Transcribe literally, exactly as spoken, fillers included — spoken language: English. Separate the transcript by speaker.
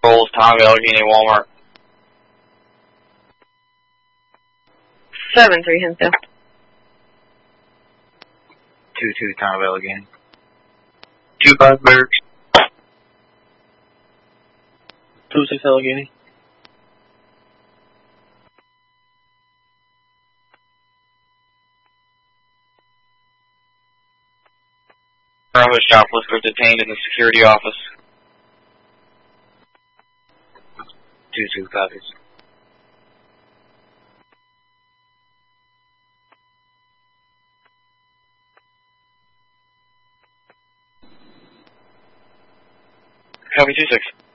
Speaker 1: Rolls, Tom Allegheny, Walmart.
Speaker 2: seven three, Hinsdale.
Speaker 1: two two, Tom Allegheny. two five, Barracks. two six, Allegheny. Bravo shoplifter detained in the security office. two two copies. Copy two six.